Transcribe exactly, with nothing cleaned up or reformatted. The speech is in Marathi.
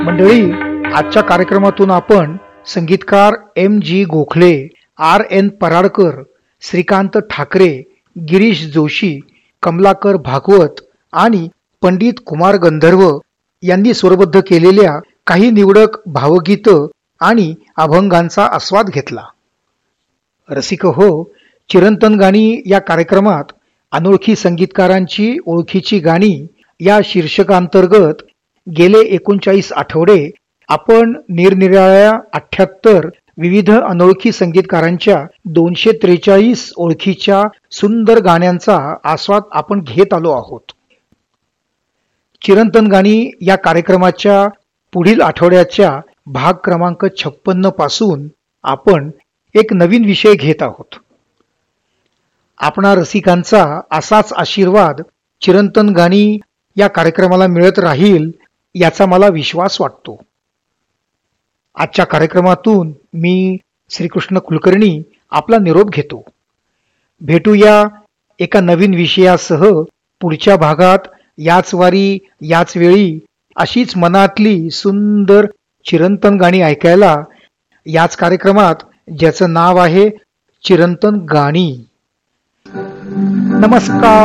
मंडळी, आजच्या कार्यक्रमातून आपण संगीतकार M G Gokhale, R N Paradkar, Shrikant Thackeray, Girish Joshi, Kamalakar Bhagwat आणि पंडित कुमार गंधर्व यांनी स्वरबद्ध केलेल्या काही निवडक भावगीत आणि अभंगांचा आस्वाद घेतला. रसिक हो, चिरंतन गाणी या कार्यक्रमात अनोळखी संगीतकारांची ओळखीची गाणी या शीर्षकांतर्गत गेले एकोणचाळीस आठवडे आपण निरनिराळ्या अठ्ठ्याहत्तर विविध अनोळखी संगीतकारांच्या दोनशे त्रेचाळीस ओळखीच्या सुंदर गाण्यांचा आस्वाद आपण घेत आलो आहोत. चिरंतन गाणी या कार्यक्रमाच्या पुढील आठवड्याच्या भाग क्रमांक छप्पन्न पासून आपण एक नवीन विषय घेत आहोत. आपणा रसिकांचा असाच आशीर्वाद चिरंतन गाणी या कार्यक्रमाला मिळत राहील याचा मला विश्वास वाटतो. आजच्या कार्यक्रमातून मी श्रीकृष्ण कुलकर्णी आपला निरोप घेतो. भेटूया एका नवीन विषयासह पुढच्या भागात. याच वारी याच वेळी अशीच मनातली सुंदर चिरंतन गाणी ऐकायला याच कार्यक्रमात, ज्याचं नाव आहे चिरंतन गाणी. नमस्कार.